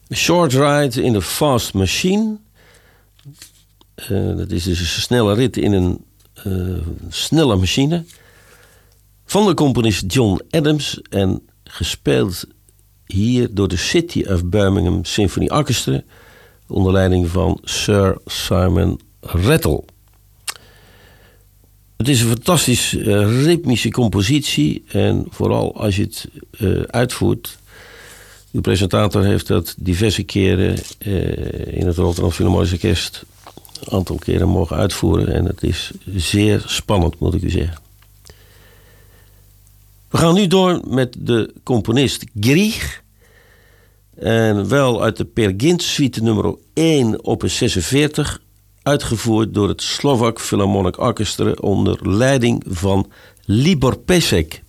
A Short Ride in a Fast Machine. Dat is dus een snelle rit in een snelle machine. Van de componist John Adams en gespeeld hier door de City of Birmingham Symphony Orchestra onder leiding van Sir Simon Rattle. Het is een fantastisch ritmische compositie en vooral als je het uitvoert. De presentator heeft dat diverse keren in het Rotterdam Philharmonisch Orkest een aantal keren mogen uitvoeren en het is zeer spannend, moet ik u zeggen. We gaan nu door met de componist Grieg. En wel uit de Peer Gynt suite nummer 1 opus 46, uitgevoerd door het Slovak Philharmonic Orchestra onder leiding van Libor Pesek.